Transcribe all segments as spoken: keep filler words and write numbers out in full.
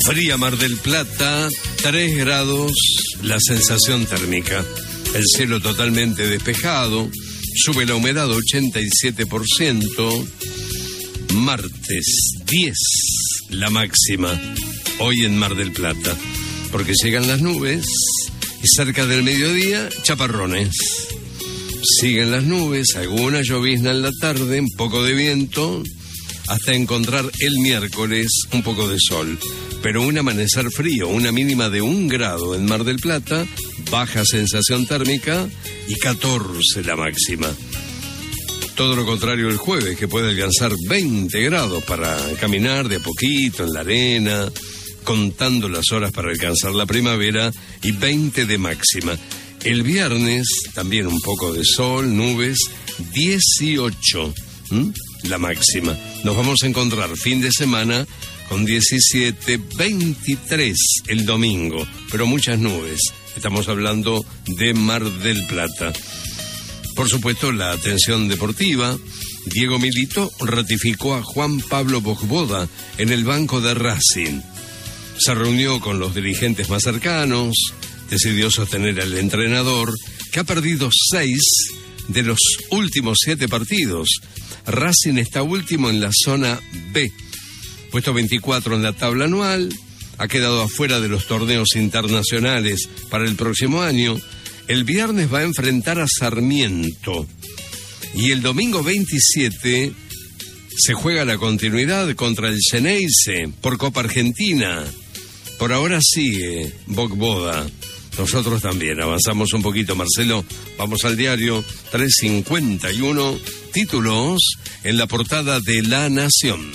Fría Mar del Plata, tres grados la sensación térmica. El cielo totalmente despejado, sube la humedad ochenta y siete por ciento. Martes diez la máxima, hoy en Mar del Plata, porque llegan las nubes y cerca del mediodía chaparrones. Siguen las nubes, alguna llovizna en la tarde, un poco de viento, hasta encontrar el miércoles un poco de sol. Pero un amanecer frío, una mínima de un grado en Mar del Plata, baja sensación térmica y catorce la máxima. Todo lo contrario el jueves, que puede alcanzar veinte grados para caminar de a poquito en la arena, contando las horas para alcanzar la primavera, y veinte de máxima. El viernes, también un poco de sol, nubes, dieciocho, ¿m? la máxima. Nos vamos a encontrar fin de semana con diecisiete, veintitrés el domingo, pero muchas nubes. Estamos hablando de Mar del Plata. Por supuesto, la atención deportiva. Diego Milito ratificó a Juan Pablo Vojvoda en el banco de Racing. Se reunió con los dirigentes más cercanos, decidió sostener al entrenador, que ha perdido seis de los últimos siete partidos. Racing está último en la zona B, puesto veinticuatro en la tabla anual, ha quedado afuera de los torneos internacionales para el próximo año. El viernes va a enfrentar a Sarmiento y el domingo veintisiete se juega la continuidad contra el Xeneize por Copa Argentina. Por ahora sigue Vojvoda. Nosotros también avanzamos un poquito, Marcelo. Vamos al diario tres cincuenta y uno, títulos en la portada de La Nación.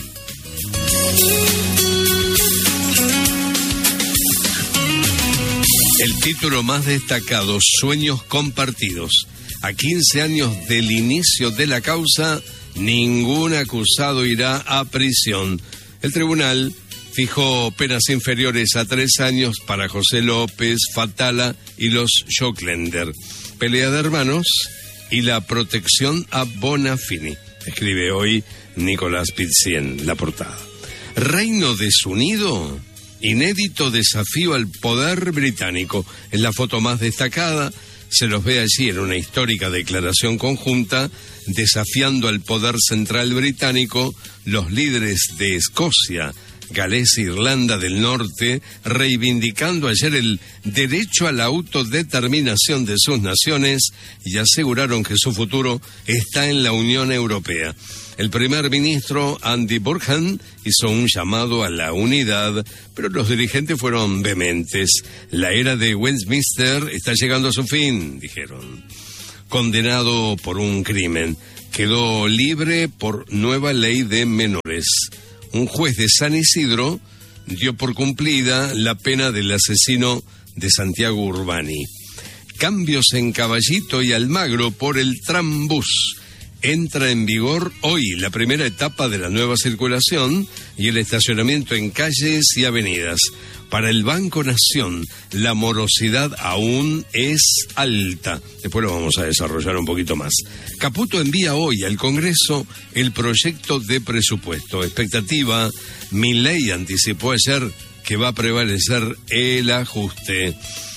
El título más destacado, Sueños compartidos. A quince años del inicio de la causa, ningún acusado irá a prisión. El tribunal fijó penas inferiores a tres años para José López, Fatala y los Joclender. Pelea de hermanos y la protección a Bonafini. Escribe hoy Nicolás Pizzi en la portada. Reino desunido, inédito desafío al poder británico. En la foto más destacada se los ve allí en una histórica declaración conjunta desafiando al poder central británico, los líderes de Escocia, Gales e Irlanda del Norte, reivindicando ayer el derecho a la autodeterminación de sus naciones y aseguraron que su futuro está en la Unión Europea. El primer ministro Andy Burnham hizo un llamado a la unidad, pero los dirigentes fueron vehementes. La era de Westminster está llegando a su fin, dijeron. Condenado por un crimen, quedó libre por nueva ley de menores. Un juez de San Isidro dio por cumplida la pena del asesino de Santiago Urbani. Cambios en Caballito y Almagro por el trambús. Entra en vigor hoy la primera etapa de la nueva circulación y el estacionamiento en calles y avenidas. Para el Banco Nación, la morosidad aún es alta. Después lo vamos a desarrollar un poquito más. Caputo envía hoy al Congreso el proyecto de presupuesto. Expectativa, Milei anticipó ayer que va a prevalecer el ajuste.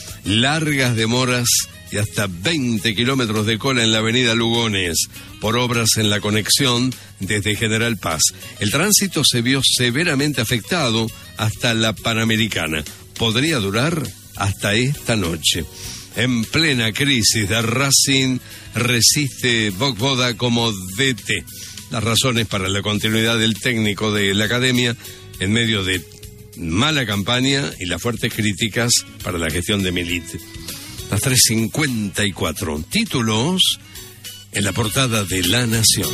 Largas demoras y hasta veinte kilómetros de cola en la avenida Lugones por obras en la conexión desde General Paz. El tránsito se vio severamente afectado hasta la Panamericana. Podría durar hasta esta noche. En plena crisis de Racing, resiste Vojvoda como D T. Las razones para la continuidad del técnico de la academia en medio de mala campaña y las fuertes críticas para la gestión de Milito. Las tres cincuenta y cuatro. Títulos en la portada de La Nación.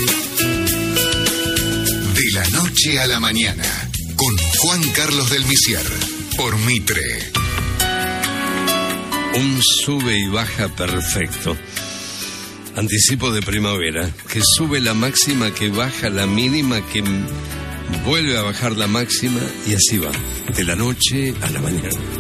De la noche a la mañana, con Juan Carlos del Misier, por Mitre. Un sube y baja perfecto. Anticipo de primavera, que sube la máxima, que baja la mínima, que vuelve a bajar la máxima, y así va, de la noche a la mañana.